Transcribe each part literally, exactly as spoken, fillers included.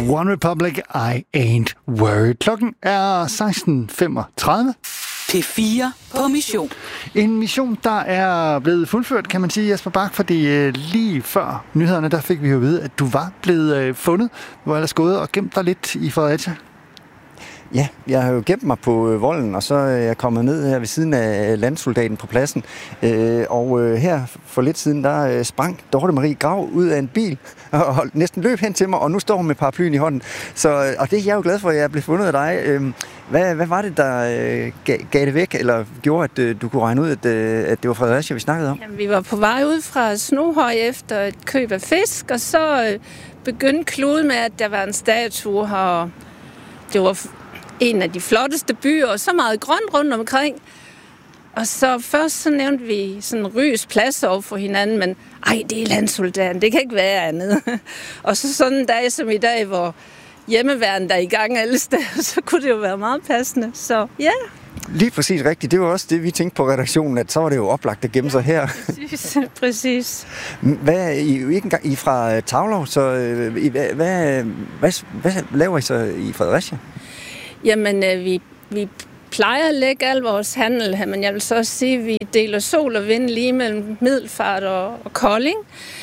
One Republic, I ain't worried. Klokken er seksten femogtredive. P fire på mission. En mission, der er blevet fuldført, kan man sige, Jesper Bach, fordi øh, lige før nyhederne, der fik vi jo at vide, at du var blevet øh, fundet. Du var ellers gået og gemt dig lidt i Fredericia. Ja, jeg har jo gemt mig på øh, volden, og så er jeg kommet ned her ved siden af landsoldaten på pladsen. Øh, og øh, her for lidt siden, der øh, sprang Dorte Marie Grav ud af en bil og, og næsten løb hen til mig, og nu står hun med paraplyen i hånden. Så, og det er jeg jo glad for, at jeg blev fundet af dig. Øh, hvad, hvad var det, der øh, gav, gav det væk, eller gjorde, at øh, du kunne regne ud, at, øh, at det var Fredericia, vi snakkede om? Jamen, vi var på vej ud fra Snohøj efter et køb af fisk, og så øh, begyndte klude med, at der var en statue her, og det var en af de flotteste byer, og så meget grønt rundt omkring. Og så først så nævnte vi sådan Rys plads over for hinanden, men ej, det er landsoldaten, det kan ikke være andet. Og så sådan en dag som i dag, hvor hjemmeværnet er i gang alle steder, så kunne det jo være meget passende. Så ja. Lige præcis rigtigt. Det var også det, vi tænkte på redaktionen, at så var det jo oplagt at gemme sig her. Præcis, præcis. Hvad, I er jo ikke engang I er fra Tavlov, så hvad, hvad, hvad, hvad laver I så i Fredericia? Jamen, øh, vi, vi plejer at lægge al vores handel her, men jeg vil så også sige, at vi deler sol og vind lige mellem Middelfart og, og Kolding.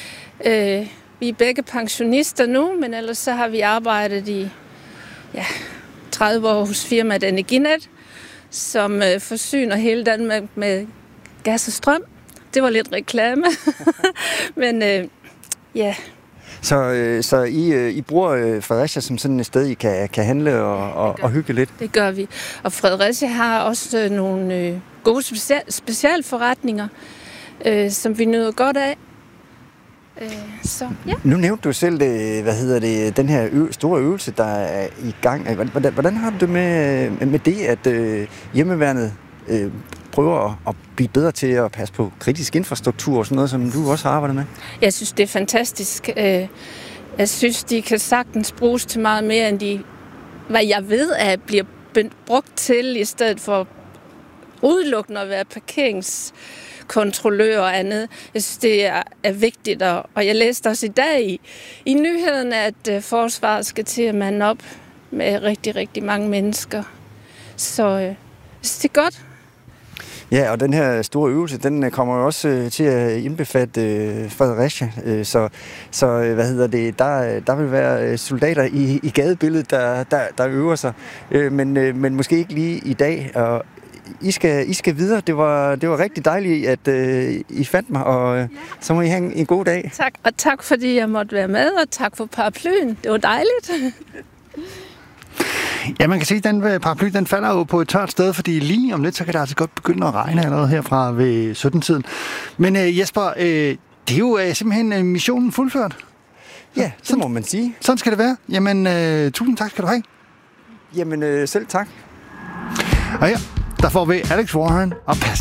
Øh, vi er begge pensionister nu, men ellers så har vi arbejdet i ja, tredive år hos firmaet Energinet, som øh, forsyner hele Danmark med gas og strøm. Det var lidt reklame, men øh, ja... Så, øh, så I, øh, I bruger øh, Fredericia som sådan et sted, I kan, kan handle og, og, og hygge lidt? Det gør vi. Og Fredericia har også øh, nogle øh, gode special, specialforretninger, øh, som vi nyder godt af. Øh, så, ja. Nu nævnte du selv det, hvad hedder det, den her ø- store øvelse, der er i gang. Hvordan, hvordan har du det med, med det, at øh, hjemmeværnet øh, prøver at, at blive bedre til at passe på kritisk infrastruktur og sådan noget, som du også har arbejdet med? Jeg synes, det er fantastisk. Jeg synes, de kan sagtens bruges til meget mere, end de, hvad jeg ved, at bliver brugt til, i stedet for udelukkende at være parkeringskontrollør og andet. Jeg synes, det er, er vigtigt, og, og jeg læste også i dag i, i nyheden, at forsvaret skal til at mande op med rigtig, rigtig mange mennesker. Så jeg synes, det er godt. Ja, og den her store øvelse, den kommer jo også øh, til at indbefatte øh, Fredericia. Øh, så, så øh, hvad hedder det, der, der vil være soldater i, i gadebilledet, der, der, der øver sig. Øh, men, øh, men måske ikke lige i dag. Og I skal, I skal videre. Det var, det var rigtig dejligt, at øh, I fandt mig, og øh, så må I have en, en god dag. Tak, og tak fordi jeg måtte være med, og tak for paraplyen. Det var dejligt. Ja, man kan sige, at den paraply, den falder jo på et tørt sted, fordi lige om lidt, så kan det altså godt begynde at regne allerede herfra ved sytten-tiden. Men uh, Jesper, uh, det er jo uh, simpelthen uh, missionen fuldført. Ja, det må man sige. Sådan skal det være. Jamen, uh, tusind tak skal du have. Jamen, uh, selv tak. Og ja, der får vi Alex Warren og Pas.